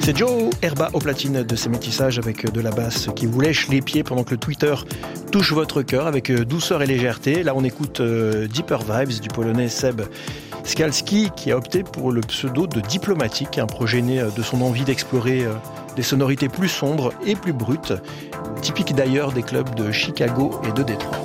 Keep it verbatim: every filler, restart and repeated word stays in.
C'est Joe Herba au platine de ces métissages avec de la basse qui vous lèche les pieds pendant que le Twitter touche votre cœur avec douceur et légèreté. Là, on écoute Deeper Vibes du polonais Seb Skalski qui a opté pour le pseudo de Diplomatique, un projet né de son envie d'explorer des sonorités plus sombres et plus brutes, typiques d'ailleurs des clubs de Chicago et de Détroit.